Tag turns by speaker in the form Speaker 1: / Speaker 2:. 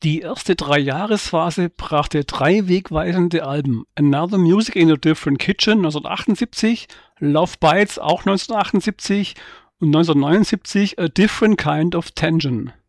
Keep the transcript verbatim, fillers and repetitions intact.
Speaker 1: Die erste Dreijahresphase brachte drei wegweisende Alben: Another Music in a Different Kitchen neunzehnhundertachtundsiebzig, Love Bites auch neunzehnhundertachtundsiebzig und neunzehnhundertneunundsiebzig A Different Kind of Tension.